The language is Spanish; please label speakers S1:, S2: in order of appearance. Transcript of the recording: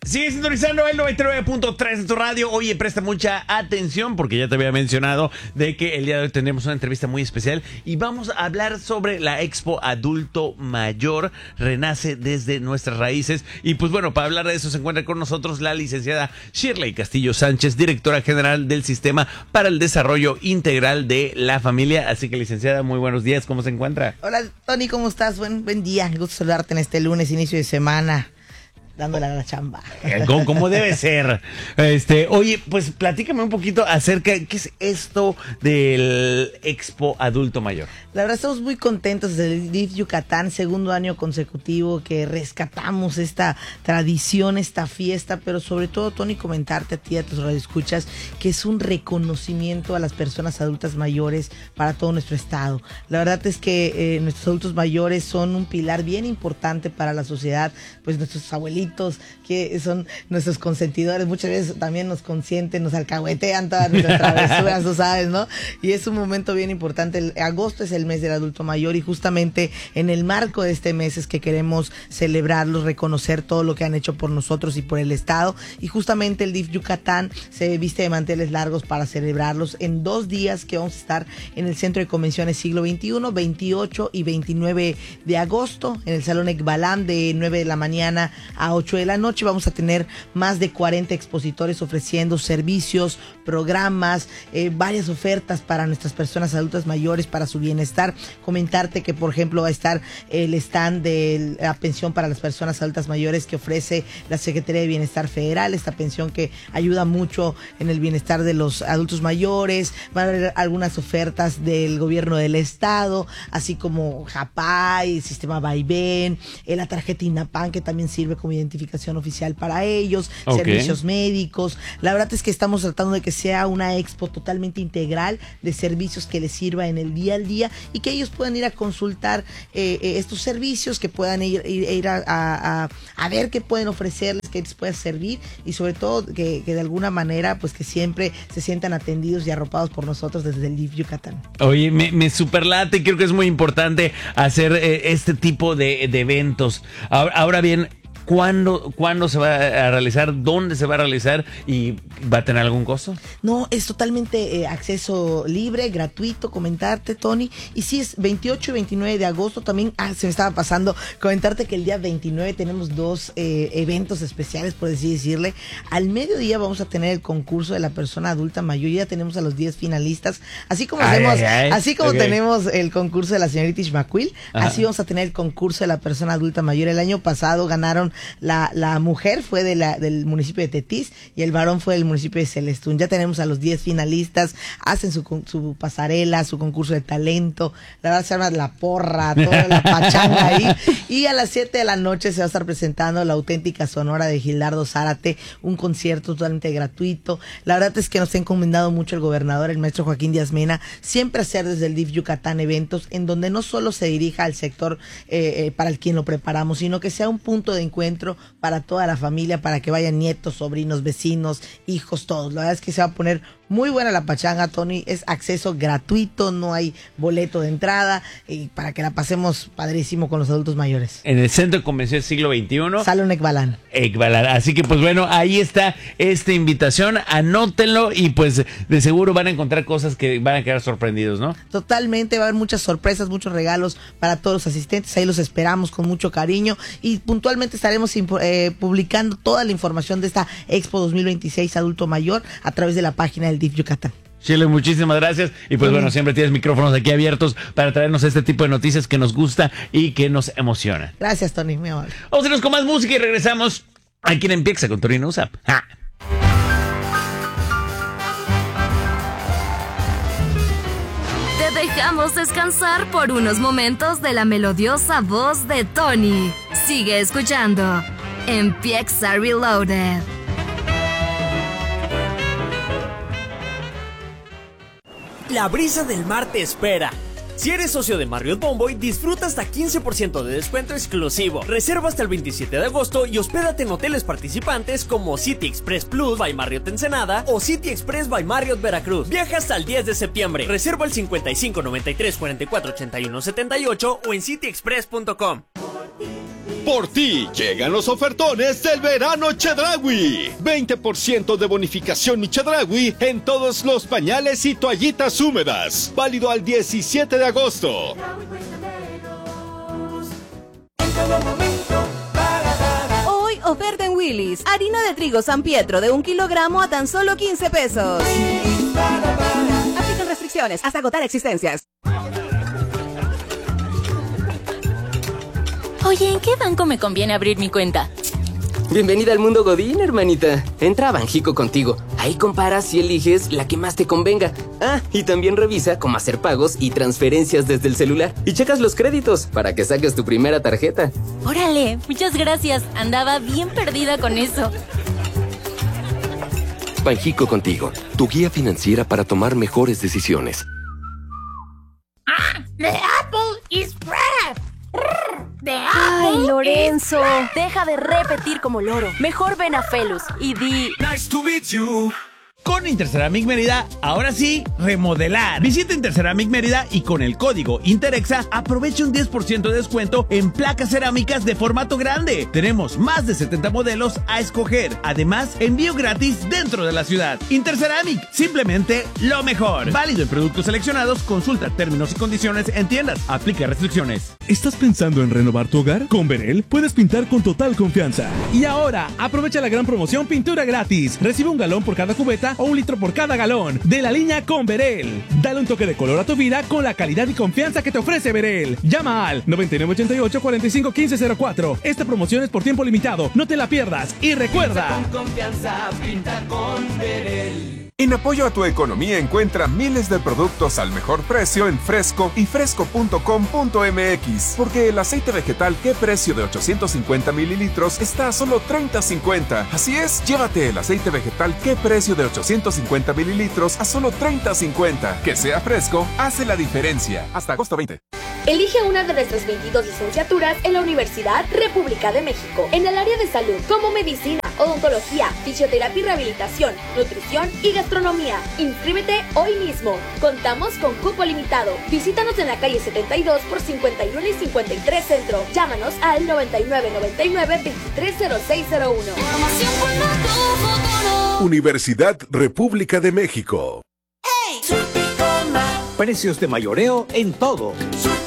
S1: Sigue sintonizando el 99.3 de tu radio. Oye, presta mucha atención porque ya te había mencionado de que el día de hoy tendremos una entrevista muy especial y vamos a hablar sobre la Expo Adulto Mayor, renace desde nuestras raíces. Y pues bueno, para hablar de eso se encuentra con nosotros la licenciada Shirley Castillo Sánchez, directora general del Sistema para el Desarrollo Integral de la Familia. Así que, licenciada, muy buenos días, ¿cómo se encuentra?
S2: Hola, Tony, ¿cómo estás? Buen día, gusto saludarte en este lunes, inicio de semana. Dándole a la chamba.
S1: Como debe ser. Oye, pues platícame un poquito acerca de qué es esto del Expo Adulto Mayor.
S2: La verdad estamos muy contentos desde el DIF Yucatán, segundo año consecutivo que rescatamos esta tradición, esta fiesta, pero sobre todo, Tony, comentarte a ti, a tus radioescuchas, que es un reconocimiento a las personas adultas mayores para todo nuestro estado. La verdad es que nuestros adultos mayores son un pilar bien importante para la sociedad, pues nuestros abuelitos, que son nuestros consentidores, muchas veces también nos consienten, nos alcahuetean todas nuestras travesuras, tú sabes, ¿no? Y es un momento bien importante. Agosto es el mes del adulto mayor y justamente en el marco de este mes es que queremos celebrarlos, reconocer todo lo que han hecho por nosotros y por el estado, y justamente el DIF Yucatán se viste de manteles largos para celebrarlos en 2 días que vamos a estar en el Centro de Convenciones Siglo XXI, 28 y 29 de agosto, en el Salón Ekbalam de 9 de la mañana a 8 de la noche. Vamos a tener más de 40 expositores ofreciendo servicios, programas, varias ofertas para nuestras personas adultas mayores, para su bienestar. Comentarte que, por ejemplo, va a estar el stand de la pensión para las personas adultas mayores que ofrece la Secretaría de Bienestar Federal, esta pensión que ayuda mucho en el bienestar de los adultos mayores. Van a haber algunas ofertas del gobierno del estado, así como JAPAI, el sistema Vaivén, la tarjeta INAPAN, que también sirve como identificación oficial para ellos, servicios médicos. La verdad es que estamos tratando de que sea una expo totalmente integral de servicios que les sirva en el día al día y que ellos puedan ir a consultar estos servicios, que puedan ir a ver qué pueden ofrecerles, qué les puede servir, y sobre todo que de alguna manera pues que siempre se sientan atendidos y arropados por nosotros desde el DIF Yucatán.
S1: Oye, me superlate, creo que es muy importante hacer este tipo de eventos. Ahora bien, ¿Cuándo se va a realizar? ¿Dónde se va a realizar? ¿Y va a tener algún costo?
S2: No, es totalmente acceso libre, gratuito. Comentarte, Tony. Y sí, es 28 y 29 de agosto. También se me estaba pasando comentarte que el día 29 tenemos 2 eventos especiales, por así decirle. Al mediodía vamos a tener el concurso de la persona adulta mayor. Ya tenemos a los 10 finalistas. Así como tenemos el concurso de la señorita Ixmaquil, así vamos a tener el concurso de la persona adulta mayor. El año pasado ganaron la mujer fue del municipio de Tetis y el varón fue del municipio de Celestún. Ya tenemos a los 10 finalistas, hacen su pasarela, su concurso de talento. La verdad se arma la porra, toda la pachanga ahí. Y a las 7 de la noche se va a estar presentando la auténtica sonora de Gildardo Zárate, un concierto totalmente gratuito. La verdad es que nos ha encomendado mucho el gobernador, el maestro Joaquín Díaz Mena, siempre hacer desde el DIF Yucatán eventos en donde no solo se dirija al sector para el quien lo preparamos, sino que sea un punto de encuentro para toda la familia, para que vayan nietos, sobrinos, vecinos, hijos, todos. La verdad es que se va a poner muy buena la pachanga, Tony. Es acceso gratuito, no hay boleto de entrada, y para que la pasemos padrísimo con los adultos mayores.
S1: En el Centro de Convenciones Siglo XXI.
S2: Salón Ekbalam.
S1: Así que pues bueno, ahí está esta invitación, anótenlo y pues de seguro van a encontrar cosas que van a quedar sorprendidos, ¿no?
S2: Totalmente, va a haber muchas sorpresas, muchos regalos para todos los asistentes. Ahí los esperamos con mucho cariño y puntualmente estaremos publicando toda la información de esta Expo 2026 Adulto Mayor a través de la página del DIF Yucatán.
S1: Shirley, muchísimas gracias. Y pues bueno, siempre tienes micrófonos aquí abiertos para traernos este tipo de noticias que nos gusta y que nos emociona.
S2: Gracias, Tony, muy amable.
S1: Vamos a irnos con más música y regresamos aquí en Empieza con Torino Usap.
S3: Te dejamos descansar por unos momentos de la melodiosa voz de Tony. Sigue escuchando Empieza Reloaded.
S4: La brisa del mar te espera. Si eres socio de Marriott Bonvoy, disfruta hasta 15% de descuento exclusivo. Reserva hasta el 27 de agosto y hospédate en hoteles participantes como City Express Plus by Marriott Ensenada o City Express by Marriott Veracruz. Viaja hasta el 10 de septiembre. Reserva el 55 93 44 81 78 o en cityexpress.com.
S5: Por ti llegan los ofertones del verano Chedraui. 20% de bonificación mi Chedraui en todos los pañales y toallitas húmedas. Válido al 17 de agosto.
S6: Hoy oferta en Willy's. Harina de trigo San Pietro de 1 kilogramo a tan solo 15 pesos. Aplican restricciones hasta agotar existencias.
S7: Oye, ¿en qué banco me conviene abrir mi cuenta?
S8: Bienvenida al mundo Godín, hermanita. Entra a Banjico Contigo. Ahí comparas y eliges la que más te convenga. Ah, y también revisa cómo hacer pagos y transferencias desde el celular. Y checas los créditos para que saques tu primera tarjeta.
S7: Órale, muchas gracias. Andaba bien perdida con eso.
S9: Banjico Contigo, tu guía financiera para tomar mejores decisiones.
S10: The apple is red.
S7: Ay, Lorenzo, deja de repetir como loro. Mejor ven a Felus y di
S1: Nice to meet you. Con Interceramic Mérida, ahora sí, remodelar. Visita Interceramic Mérida y con el código INTEREXA aprovecha un 10% de descuento en placas cerámicas de formato grande. Tenemos más de 70 modelos a escoger. Además, envío gratis dentro de la ciudad. Interceramic, simplemente lo mejor. Válido en productos seleccionados. Consulta términos y condiciones en tiendas. Aplica restricciones.
S11: ¿Estás pensando en renovar tu hogar? Con Verel puedes pintar con total confianza. Y ahora, aprovecha la gran promoción pintura gratis. Recibe 1 galón por cada cubeta o 1 litro por cada galón de la línea con Verel. Dale un toque de color a tu vida con la calidad y confianza que te ofrece Verel. Llama al 9988-451504. Esta promoción es por tiempo limitado. No te la pierdas. Y recuerda,
S12: con confianza, pinta con Verel.
S13: En apoyo a tu economía encuentra miles de productos al mejor precio en Fresco y fresco.com.mx. Porque el aceite vegetal qué precio de 850 mililitros está a solo $30.50. Así es, llévate el aceite vegetal qué precio de 850 mililitros a solo $30.50. Que sea fresco, hace la diferencia. Hasta agosto 20.
S14: Elige una de nuestras 22 licenciaturas en la Universidad República de México, en el área de salud, como medicina, odontología, fisioterapia y rehabilitación, nutrición y gastronomía. Inscríbete hoy mismo. Contamos con cupo limitado. Visítanos en la calle 72 por 51 y 53 Centro. Llámanos al 9999-230601.
S15: Universidad República de México.
S16: Precios de mayoreo en todo.